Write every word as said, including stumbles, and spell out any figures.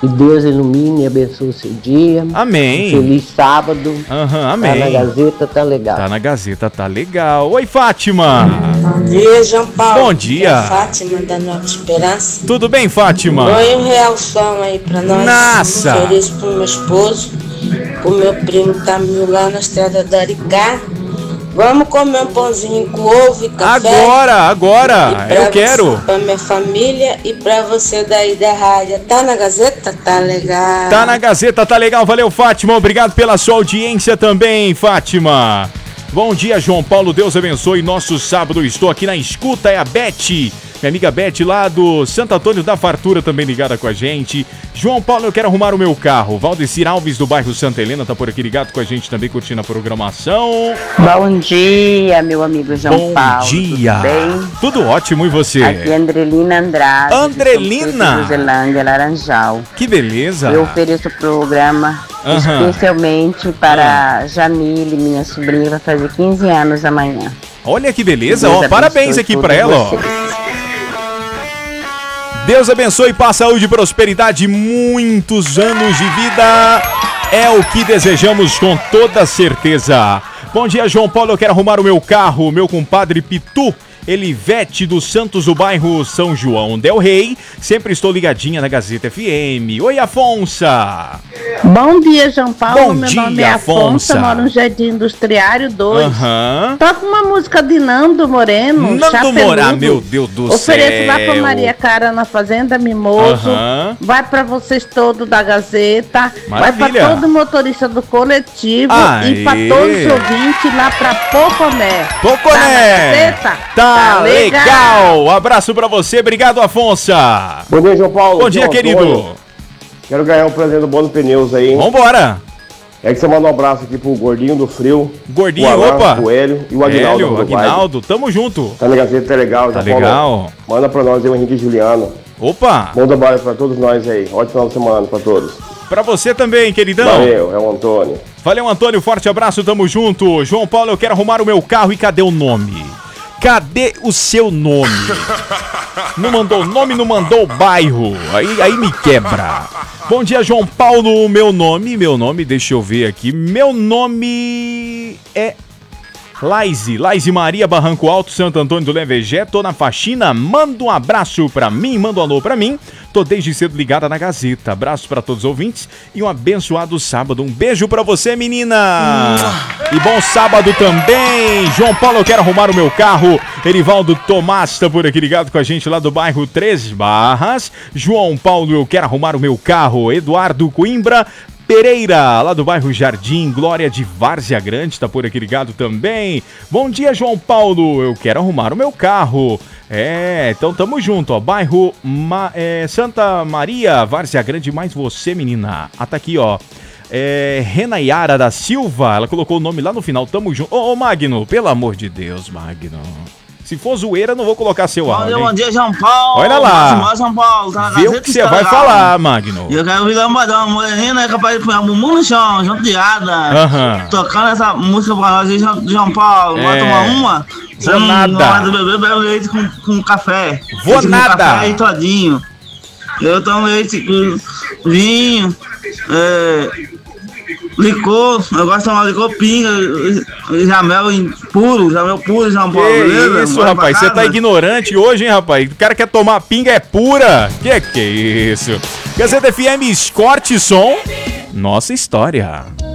Que Deus ilumine e abençoe o seu dia. Amém. Feliz sábado. Uhum, amém. Tá na Gazeta, tá legal. Tá na Gazeta, tá legal. Oi, Fátima. Bom dia, João Paulo. Bom dia. É a Fátima da Nova Esperança. Tudo bem, Fátima? Põe um real som aí pra nós. Nossa. Um feliz pro meu esposo, pro meu primo que tá mil lá na estrada da Aricá. Vamos comer um pãozinho com ovo e café. Agora, agora. Eu quero. Você, pra minha família e pra você daí da rádio. Tá na Gazeta? Tá legal. Tá na Gazeta, tá legal. Valeu, Fátima. Obrigado pela sua audiência também, Fátima. Bom dia, João Paulo. Deus abençoe nosso sábado. Estou aqui na escuta. É a Beth. Minha amiga Beth lá do Santo Antônio da Fartura também ligada com a gente. João Paulo, eu quero arrumar o meu carro. Valdecir Alves do bairro Santa Helena tá por aqui ligado com a gente também, curtindo a programação. Bom dia, meu amigo João Bom Paulo. Bom dia. Tudo bem? Tudo ótimo, e você? Aqui é Andrelina Andrade. Andrelina? Zelândia, Laranjal. Que beleza. Eu ofereço o programa Uhum. especialmente para uhum. Jamile, minha sobrinha, vai fazer quinze anos amanhã. Olha que beleza, ó, parabéns aqui pra ela, ó. Deus abençoe, paz, saúde e prosperidade, muitos anos de vida, é o que desejamos com toda certeza. Bom dia, João Paulo, eu quero arrumar o meu carro, meu compadre Pitu, Elivete dos Santos, do bairro São João del Rei. Sempre estou ligadinha na Gazeta F M. Oi, Afonsa. Bom dia, João Paulo. Bom Meu dia, nome é Afonsa, Afonsa. moro no Jardim Industriário dois. Aham. Toca uma música de Nando Moreno. Nando Moreno, meu Deus do Ofereço céu. Ofereço lá pra Maria Cara na Fazenda Mimoso. Aham. Vai pra vocês todos da Gazeta. Maravilha. Vai pra todo motorista do coletivo. Aê. E pra todos os ouvintes lá pra Poconé. Poconé. Tá na Gazeta? Tá, Tá legal. legal. Abraço pra você, obrigado, Afonsa. Bom dia, João Paulo. Bom dia, João querido. Antônio. Quero ganhar um presente do Bono Pneus aí, hein? Vambora. É que você manda um abraço aqui pro Gordinho do Frio. Gordinho, o Alan, opa. O Hélio e o Aguinaldo. Hélio, Aguinaldo, tamo junto. Tá na Gazeta, tá legal. Tá João legal. Paulo. Manda pra nós aí o Henrique e Juliano. Opa. Bom trabalho pra todos nós aí. Ótimo final de semana pra todos. Pra você também, queridão. Valeu, é o Antônio. Valeu, Antônio, forte abraço, tamo junto. João Paulo, eu quero arrumar o meu carro e cadê o nome? Cadê o seu nome? Não mandou o nome, não mandou o bairro. Aí, aí me quebra. Bom dia, João Paulo. Meu nome, meu nome, deixa eu ver aqui. Meu nome é Laise, Laise Maria, Barranco Alto, Santo Antônio do Levegé. Tô na faxina, manda um abraço pra mim, manda um alô pra mim. Tô desde cedo ligada na Gazeta. Abraço pra todos os ouvintes e um abençoado sábado. Um beijo pra você, menina. E bom sábado também. João Paulo, eu quero arrumar o meu carro. Erivaldo Tomás tá por aqui ligado com a gente lá do bairro Três Barras. João Paulo, eu quero arrumar o meu carro. Eduardo Coimbra Pereira, lá do bairro Jardim Glória de Várzea Grande, tá por aqui ligado também. Bom dia, João Paulo, eu quero arrumar o meu carro. É, então tamo junto, ó, bairro Ma, é, Santa Maria, Várzea Grande, mais você, menina. Ah, tá aqui, ó. É, Renayara da Silva, ela colocou o nome lá no final, tamo junto. Ô, ô, Magno, pelo amor de Deus, Magno. Se for zoeira, não vou colocar seu áudio. Bom dia, bom dia, João Paulo. Olha lá. Mas, João Paulo, tá na vê o que você vai legal. Falar, Magno. Eu quero ouvir Lambadão, moreninha, é capaz de pôr um bumbum no chão, junto de ada. Uhum. Tocando essa música pra nós aí, João Paulo. É. Vai tomar uma? Vou hum, nada. Bebê, bebe leite com, com café. Vou leite nada. Com café aí todinho. Eu tomo leite com vinho, é... licor, eu gosto de tomar licor pinga, jamel puro, jamel puro, João Paulo, que beleza? isso, Bora rapaz, você tá ignorante hoje, hein, rapaz? O cara quer tomar pinga é pura? Que que é isso? Gazeta F M, corte som, nossa história.